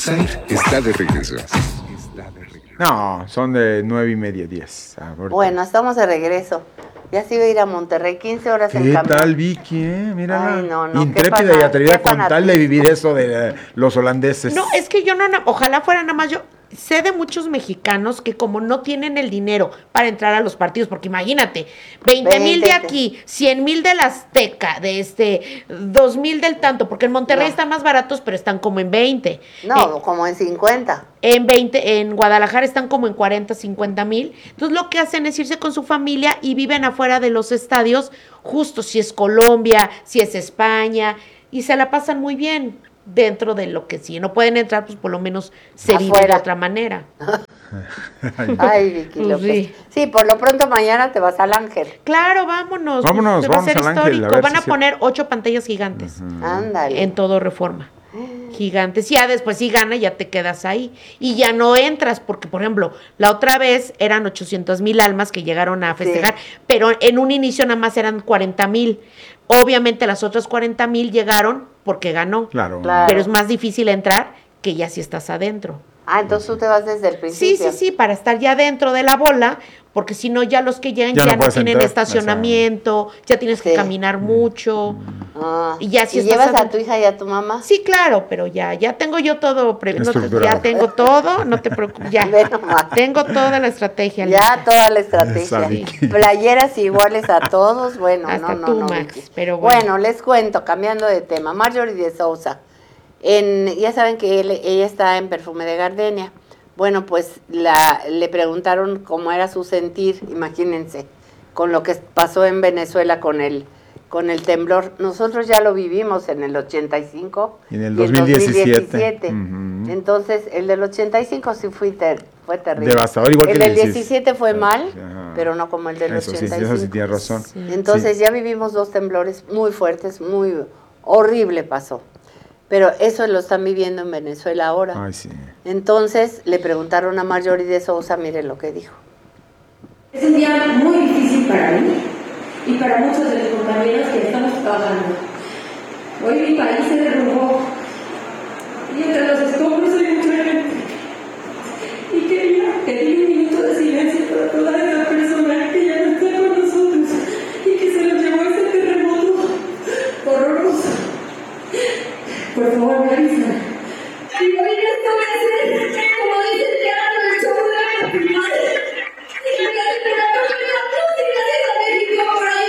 Zair está de regreso. No, son de 9:30, 10. Bueno, estamos de regreso. Ya se iba a ir a Monterrey, 15 horas en ¿Qué camión. tal, Vicky? Mírala. Ay, no, Intrépida y atrevida con tal de vivir eso de los holandeses. No, es que yo no, ojalá fuera nada más yo. Sé de muchos mexicanos que como no tienen el dinero para entrar a los partidos, porque imagínate, 20,000 de aquí, 100,000 del Azteca, de 2,000 del tanto, porque en Monterrey están más baratos, pero están como en 20. No, como en 50. En 20, en Guadalajara están como en 40, 50,000. Entonces lo que hacen es irse con su familia y viven afuera de los estadios, justo si es Colombia, si es España, y se la pasan muy bien. Dentro de lo que sí no pueden entrar, pues por lo menos se vive de otra manera. Ay, Vicky Pues López. Sí, por lo pronto mañana te vas al Ángel. Claro, vámonos. Vámonos, va a ser vamos al Ángel, histórico. a ver Van a si poner 8 pantallas gigantes. Ándale. En todo Reforma. Gigantes. Ya después si gana, ya te quedas ahí. Y ya no entras, porque, por ejemplo, la otra vez eran 800,000 almas que llegaron a festejar, pero en un inicio nada más eran 40,000. Obviamente las otras 40,000 llegaron porque ganó. Claro. Pero es más difícil entrar que ya si estás adentro. Ah, entonces tú te vas desde el principio. Sí, para estar ya dentro de la bola, porque si no, ya los que llegan ya no tienen entrar, estacionamiento, ya tienes que caminar mucho. Y ya si llevas a tu hija y a tu mamá. Sí, claro, pero ya tengo yo todo, ya tengo todo, no te preocupes, ya. Tengo toda la estrategia. Ya toda la estrategia. Playeras iguales a todos, bueno, hasta no, tú, no, Max, pero bueno. Les cuento, cambiando de tema, Marjorie de Sousa. Ya saben que ella está en Perfume de Gardenia. Bueno, pues le preguntaron cómo era su sentir, imagínense, con lo que pasó en Venezuela con el temblor. Nosotros ya lo vivimos en el 85 y en el 2017. Entonces, el del 85 sí fue terrible. Devastador, igual que el del 17 fue mal, pero no como el del 85. Eso sí tienes razón. Sí. Entonces, ya vivimos 2 temblores muy fuertes, muy horrible pasó. Pero eso lo están viviendo en Venezuela ahora. Ay, sí. Entonces le preguntaron a Marjorie de Sousa, miren lo que dijo. Es un día muy difícil para mí y para muchos de mis compañeros que estamos trabajando. Hoy mi país se derrumbó